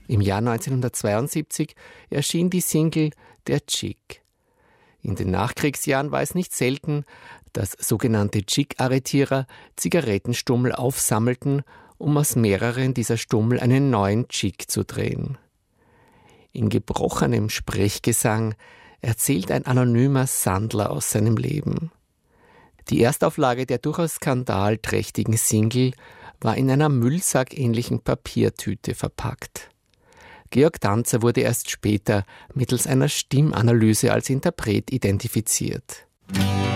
Im Jahr 1972 erschien die Single Der Chick. In den Nachkriegsjahren war es nicht selten, dass sogenannte Chick-Arretierer Zigarettenstummel aufsammelten, um aus mehreren dieser Stummel einen neuen Chick zu drehen. In gebrochenem Sprechgesang erzählt ein anonymer Sandler aus seinem Leben. Die Erstauflage der durchaus skandalträchtigen Single war in einer Müllsack-ähnlichen Papiertüte verpackt. Georg Danzer wurde erst später mittels einer Stimmanalyse als Interpret identifiziert.